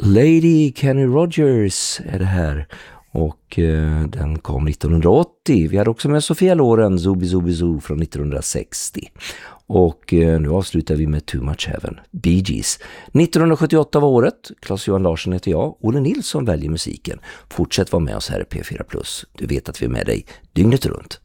Lady Kenny Rogers är det här. Och den kom 1980. Vi hade också med Sofia Loren, Zooby Zooby Zoo från 1960. Och nu avslutar vi med Too Much Heaven, Bee Gees. 1978 var året. Claes-Johan Larsson heter jag. Olle Nilsson väljer musiken. Fortsätt vara med oss här i P4+. Du vet att vi är med dig dygnet runt.